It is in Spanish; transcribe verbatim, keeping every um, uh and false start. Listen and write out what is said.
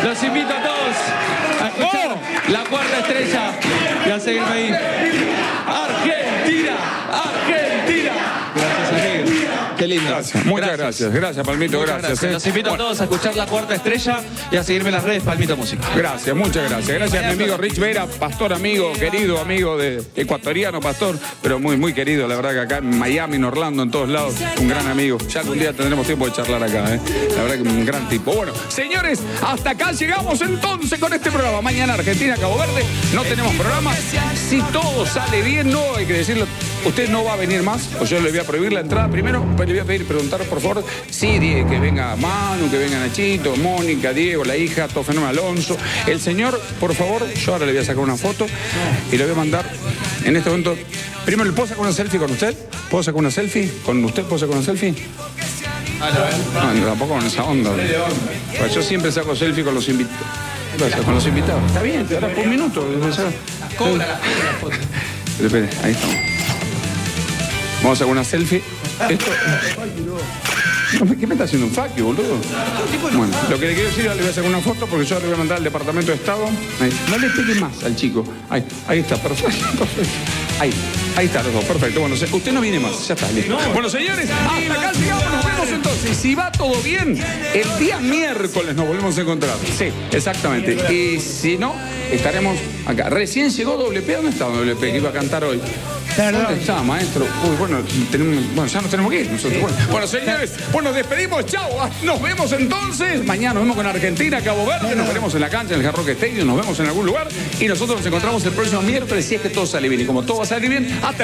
Los invito a todos a escuchar oh. La Cuarta Estrella y a seguirme ahí. Argentina, Argentina. Gracias, amigos. Qué lindo. Gracias. Muchas gracias. Gracias, gracias Palmito. Muchas gracias. gracias. Eh. Los invito bueno. a todos a escuchar La Cuarta Estrella y a seguirme en las redes Palmito Música. Gracias, muchas gracias. Gracias a mi amigo Rich Vera, pastor amigo, querido amigo de ecuatoriano, pastor, pero muy, muy querido. La verdad que acá en Miami, en Orlando, en todos lados, un gran amigo. Ya algún día tendremos tiempo de charlar acá, ¿eh? La verdad que un gran tipo. Bueno, señores, hasta acá llegamos entonces con este programa. Mañana Argentina, Cabo Verde. No tenemos programa. Si todo sale bien, no hay que decirlo. Usted no va a venir más, o yo le voy a prohibir la entrada. Primero, pues le voy a pedir, preguntar, por favor, sí, que venga Manu, que venga Nachito, Mónica, Diego, la hija, todo fenómeno, Alonso. El señor, por favor, yo ahora le voy a sacar una foto y le voy a mandar en este momento. Primero, ¿le puedo sacar una selfie con usted? ¿Puedo sacar una selfie? ¿Con usted puedo sacar una selfie? Ah, no, tampoco con esa onda. Pues yo siempre saco selfie con los invitados. Con los invitados. Está bien, te dará por un minuto. Cobra la foto. Espere, ahí estamos. Vamos a hacer una selfie. Esto... ¿Qué me está haciendo un fuck you, boludo? Bueno, lo que le quiero decir, ahora le voy a sacar una foto porque yo le voy a mandar al Departamento de Estado. Ahí. No le pegue más al chico. Ahí, ahí está, perfecto, perfecto. Ahí, ahí está los dos, perfecto. Bueno, usted no viene más, ya está, listo. No. Bueno, señores, hasta acá llegamos, nos vemos entonces. Si va todo bien, el día miércoles nos volvemos a encontrar. Sí, exactamente. Y si no, estaremos acá. Recién llegó Doble P. ¿Dónde está Doble P? Que iba a cantar hoy. ¿Dónde está, maestro? Uy, bueno, tenemos, bueno, ya nos tenemos que ir nosotros. Bueno, bueno, señores, bueno, nos despedimos. Chao. Nos vemos entonces. Mañana nos vemos con Argentina, Cabo Verde. Nos veremos en la cancha, en el Hard Rock Stadium. Nos vemos en algún lugar. Y nosotros nos encontramos el próximo miércoles si es que todo sale bien. Y como todo va a salir bien, hasta